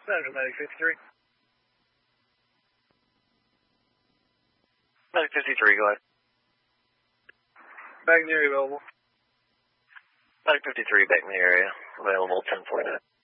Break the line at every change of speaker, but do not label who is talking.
Medic 53.
Medic 53, go ahead.
Back near available.
Medic 53, back in the area. Available 1049.